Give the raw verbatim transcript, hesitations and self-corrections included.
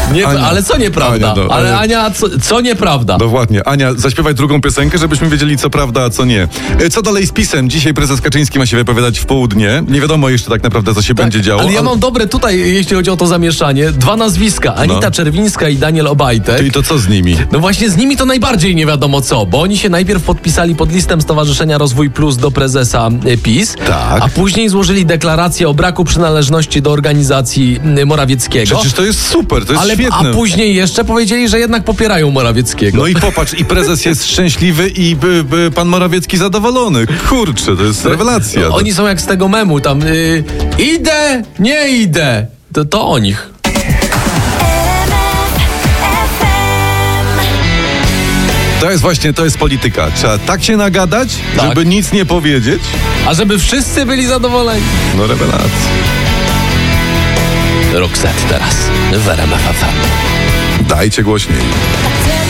Nie, Ania. ale co nieprawda? Ania, no, ale ale- Ania, co, co nieprawda? No właśnie, Ania, zaśpiewaj drugą piosenkę, żebyśmy wiedzieli, co prawda, a co nie. E, Co dalej z PiS-em? Dzisiaj prezes Kaczyński ma się wypowiadać w południe. Nie wiadomo jeszcze tak naprawdę, co się będzie działo. Ale ja ale- mam dobre tutaj, jeśli chodzi o to zamieszanie, dwa nazwiska. Anita No. Czerwińska i Daniel Obajtek. Czyli to co z nimi? No właśnie z nimi to najbardziej nie wiadomo co, bo oni się najpierw podpisali pod listem Stowarzyszenia Rozwój Plus do prezesa y, PiS, Tak. a później złożyli deklarację o braku przynależności do organizacji y, Morawieckiego. Przecież to jest super, to jest ale, świetne. a później jeszcze powiedzieli, że jednak popierają Morawieckiego. No i popatrz, i prezes jest szczęśliwy i by, by pan Morawiecki zadowolony. Kurczę, to jest rewelacja. No, oni są jak z tego memu, tam y, idę, nie idę. To, to o nich. To jest właśnie, to jest polityka. Trzeba tak się nagadać, Tak. żeby nic nie powiedzieć. A żeby wszyscy byli zadowoleni. No rewelacja. Roxette teraz w R M F F M. Dajcie głośniej.